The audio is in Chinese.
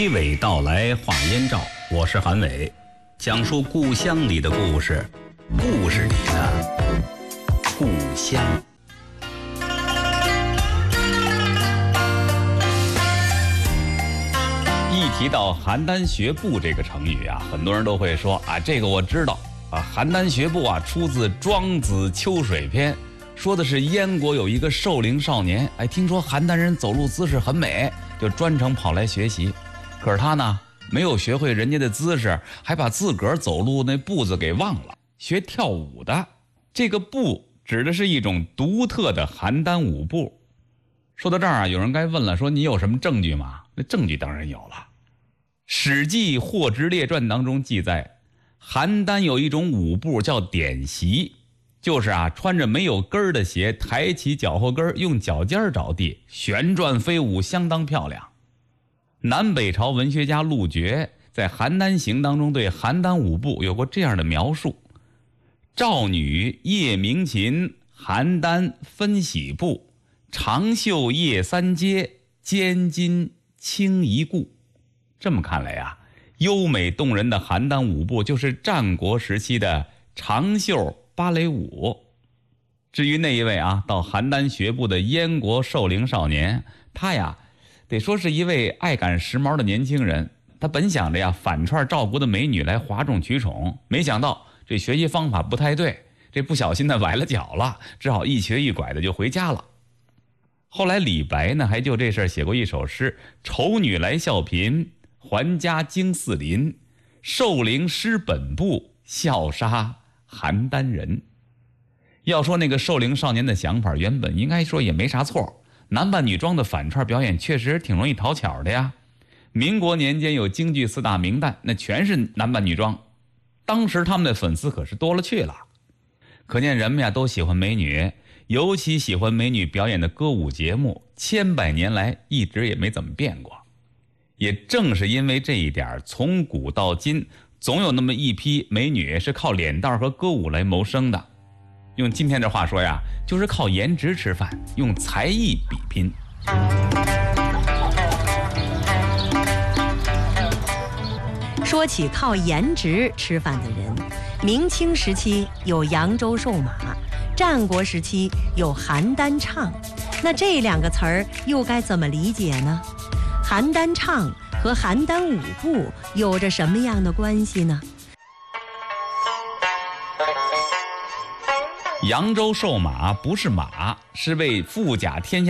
娓娓道来话燕赵，我是韩伟，讲述故乡里的故事，故事里的故乡。一提到邯郸学步这个成语啊，很多人都会说啊，这个我知道啊。邯郸学步啊，出自《庄子·秋水篇》，说的是燕国有一个寿龄少年，听说邯郸人走路姿势很美，就专程跑来学习。可是他呢，没有学会人家的姿势，还把自个儿走路那步子给忘了，学跳舞的。这个步指的是一种独特的邯郸舞步。说到这儿啊，有人该问了，说你有什么证据吗？那证据当然有了。《史记·霍职列传》当中记载，邯郸有一种舞步叫点席，就是穿着没有跟儿的鞋，抬起脚后跟，用脚尖着地，旋转飞舞，相当漂亮。南北朝文学家陆绝在《邯郸行》当中对邯郸舞步有过这样的描述：赵女夜鸣琴，邯郸分喜步，长袖夜三阶，肩襟轻一顾。这么看来啊，优美动人的邯郸舞步就是战国时期的长袖芭蕾舞。至于那一位到邯郸学步的燕国寿龄少年，他得说是一位爱赶时髦的年轻人。他本想着反串赵国的美女来哗众取宠，没想到这学习方法不太对，这不小心的崴了脚了，只好一瘸一拐的就回家了。后来李白呢，还就这事儿写过一首诗：丑女来笑贫，还家惊四邻，寿龄失本部，笑杀邯郸人。要说那个寿龄少年的想法，原本应该说也没啥错，男扮女装的反串表演确实挺容易讨巧的呀。民国年间有京剧四大名旦，那全是男扮女装，当时他们的粉丝可是多了去了。可见人们都喜欢美女，尤其喜欢美女表演的歌舞节目，千百年来一直也没怎么变过。也正是因为这一点，从古到今总有那么一批美女是靠脸蛋和歌舞来谋生的。用今天的话说就是靠颜值吃饭，用才艺比拼。 说起靠颜值吃饭的人，明清时期有扬州瘦马，战国时期有邯郸唱，那这两个词儿又该怎么理解呢？邯郸唱和邯郸舞步有着什么样的关系呢？ 扬州瘦马不是马，是为富甲天下